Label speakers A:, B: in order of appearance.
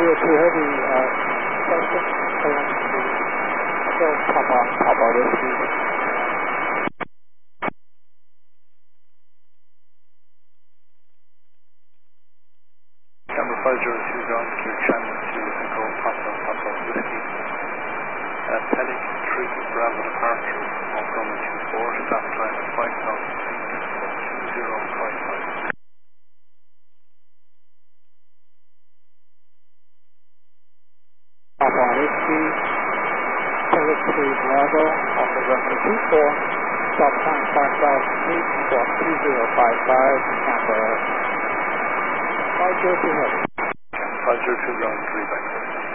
A: Heavy, Justin, clearance to still Papa Whiskey.
B: Number 502 ground clear channel to Echo Papa Whiskey. Pelic 3 Bravo departure, Montgomery 24, staff time at 5,000 feet, 2055.
A: Papa Whiskey, Pelic 3 Bravo, Alpha Runway 24, stop time 5,000 feet, squawk 2055, Canberra. 502 Heavy.
B: 502 ground 3 back.